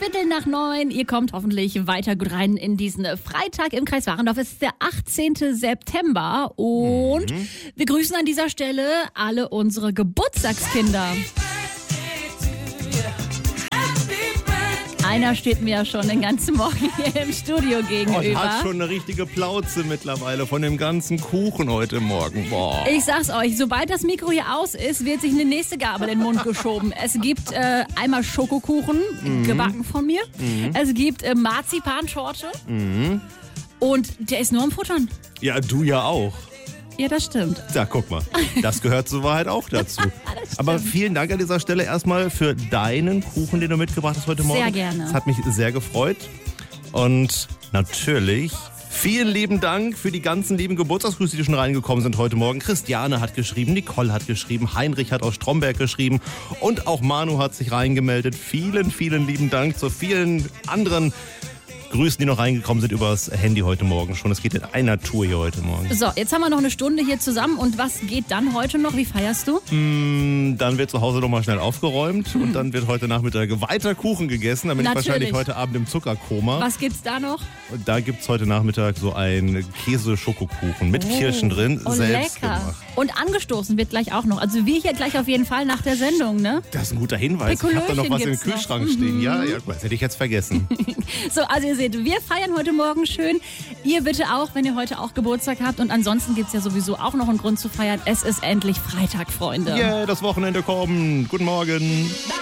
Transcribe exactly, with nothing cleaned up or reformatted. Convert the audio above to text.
Viertel nach neun. Ihr kommt hoffentlich weiter gut rein in diesen Freitag im Kreis Warendorf. Es ist der achtzehnten September und mhm. wir grüßen an dieser Stelle alle unsere Geburtstagskinder. Einer steht mir ja schon den ganzen Morgen hier im Studio gegenüber. Und hat schon eine richtige Plauze mittlerweile von dem ganzen Kuchen heute Morgen. Boah. Ich sag's euch, sobald das Mikro hier aus ist, wird sich eine nächste Gabel in den Mund geschoben. Es gibt äh, einmal Schokokuchen, mhm. gebacken von mir. Mhm. Es gibt äh, Marzipantorte. Mhm. Und der ist nur am Futtern. Ja, du ja auch. Ja, das stimmt. Ja, guck mal, das gehört zur Wahrheit auch dazu. Aber vielen Dank an dieser Stelle erstmal für deinen Kuchen, den du mitgebracht hast heute Morgen. Sehr gerne. Das hat mich sehr gefreut. Und natürlich vielen lieben Dank für die ganzen lieben Geburtstagsgrüße, die schon reingekommen sind heute Morgen. Christiane hat geschrieben, Nicole hat geschrieben, Heinrich hat aus Stromberg geschrieben und auch Manu hat sich reingemeldet. Vielen, vielen lieben Dank zu vielen anderen Grüßen, die noch reingekommen sind übers Handy heute Morgen schon. Es geht in einer Tour hier heute Morgen. So, jetzt haben wir noch eine Stunde hier zusammen. Und was geht dann heute noch? Wie feierst du? Mm, dann wird zu Hause nochmal schnell aufgeräumt. Hm. Und dann wird heute Nachmittag weiter Kuchen gegessen. Dann bin Natürlich. ich wahrscheinlich heute Abend im Zuckerkoma. Was gibt's da noch? Und da gibt's heute Nachmittag so einen Käse-Schokokuchen mit oh. Kirschen drin. Oh, selbst lecker. gemacht. Und angestoßen wird gleich auch noch. Also wir hier gleich auf jeden Fall nach der Sendung, ne? Das ist ein guter Hinweis. Ich habe da noch was im Kühlschrank noch. stehen. Mhm. Ja, ja, das hätte ich jetzt vergessen. So, also ihr seht, wir feiern heute Morgen schön. Ihr bitte auch, wenn ihr heute auch Geburtstag habt. Und ansonsten gibt es ja sowieso auch noch einen Grund zu feiern. Es ist endlich Freitag, Freunde. Ja, yeah, das Wochenende kommt. Guten Morgen.